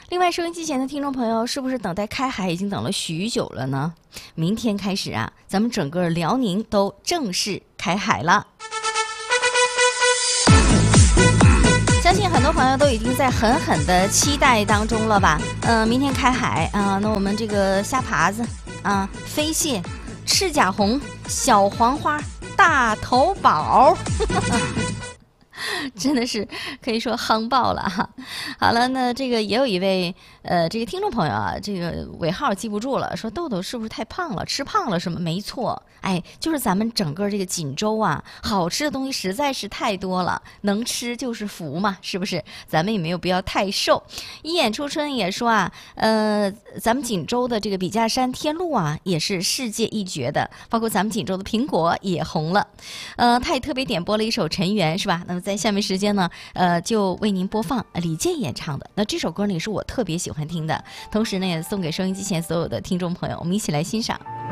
另外，收音机前的听众朋友，是不是等待开海已经等了许久了呢？明天开始啊，咱们整个辽宁都正式开海了。相信很多朋友都已经在狠狠的期待当中了吧？明天开海啊，那我们这个虾爬子啊、飞蟹、赤甲红、小黄花、大头宝。真的是可以说夯爆了哈！好了，那这个也有一位这个听众朋友啊，这个尾号记不住了，说豆豆是不是太胖了，吃胖了什么？没错，哎，就是咱们整个这个锦州啊，好吃的东西实在是太多了，能吃就是福嘛，是不是？咱们也没有必要太瘦。一眼初春也说啊，咱们锦州的这个笔架山天路啊，也是世界一绝的，包括咱们锦州的苹果也红了。他也特别点播了一首陈圆，是吧？那么在下面时间呢，就为您播放李健演唱的。那这首歌呢，也是我特别喜欢听的，同时呢，也送给收音机前所有的听众朋友，我们一起来欣赏。